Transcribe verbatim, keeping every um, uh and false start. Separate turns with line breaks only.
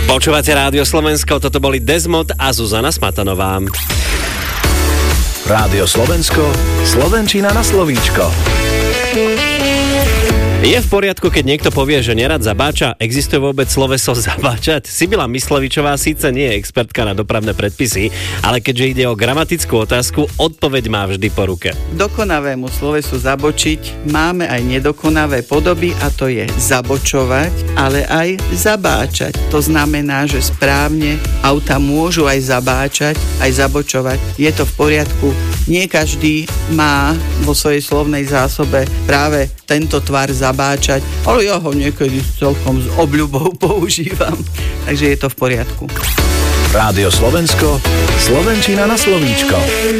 Počúvate Rádio Slovensko, toto boli Desmond a Zuzana Smatanová.
Rádio Slovensko, slovenčina na slovíčko.
Je v poriadku, keď niekto povie, že nerad zabáča? Existuje vôbec sloveso zabáčať? Sibila Myslovičová síce nie je expertka na dopravné predpisy, ale keďže ide o gramatickú otázku, odpoveď má vždy po ruke.
Dokonavému slovesu zabočiť máme aj nedokonavé podoby, a to je zabočovať, ale aj zabáčať. To znamená, že správne auta môžu aj zabáčať, aj zabočovať. Je to v poriadku. Nie každý má vo svojej slovnej zásobe práve tento tvar zabáčať, ale ja ho niekedy celkom s obľubou používam. Takže je to v poriadku.
Rádio Slovensko, slovenčina na slovíčko.